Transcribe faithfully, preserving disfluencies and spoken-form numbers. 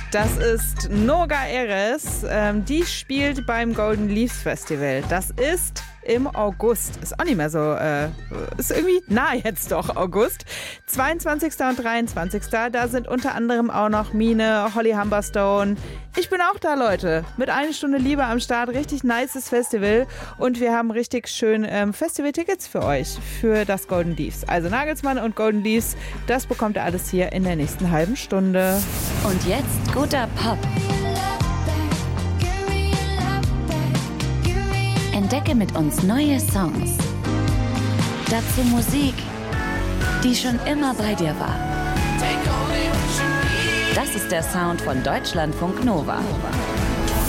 Das ist Noga Erez. Ähm, die spielt beim Golden Leaves Festival. Das ist im August. Ist auch nicht mehr so, äh, ist irgendwie nah jetzt doch, August. zweiundzwanzigsten und dreiundzwanzigsten Da sind unter anderem auch noch Mine, Holly Humberstone. Ich bin auch da, Leute. Mit einer Stunde Liebe am Start. Richtig nices Festival. Und wir haben richtig schön ähm, Festival-Tickets für euch, für das Golden Leaves. Also Nagelsmann und Golden Leaves, das bekommt ihr alles hier in der nächsten halben Stunde. Und jetzt guter Pop. Entdecke mit uns neue Songs. Dazu Musik, die schon immer bei dir war. Das ist der Sound von Deutschlandfunk Nova.